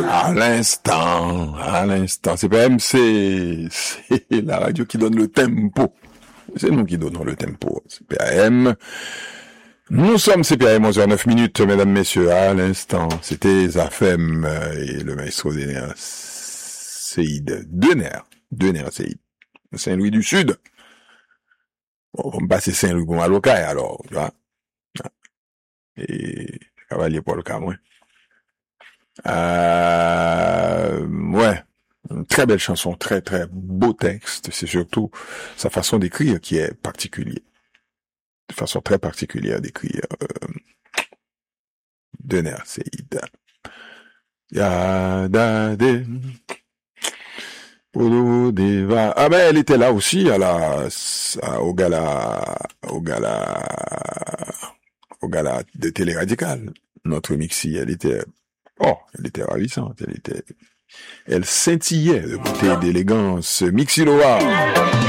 À l'instant, c'est pas MC, c'est la radio qui donne le tempo. C'est nous qui donnons le tempo. C'est PAM. Nous sommes CPAM 11h09, mesdames, messieurs, à l'instant. C'était Zafem et le maestro des nerfs, Seïd. Deux nerfs Seïd. Saint-Louis du Sud. Bon, on va me passer Saint-Louis pour Malocaille, alors, tu vois. Et, cavalier pour le cas, ouais. Ouais. Une très belle chanson, très très beau texte. C'est surtout sa façon d'écrire qui est particulière. De façon très particulière d'écrire. Denner Seïd. Yadade. Ah ben elle était là aussi au gala de Télé Radical. Notre Mixi, elle était ravissante, elle scintillait de beauté et d'élégance. Mixi Loa.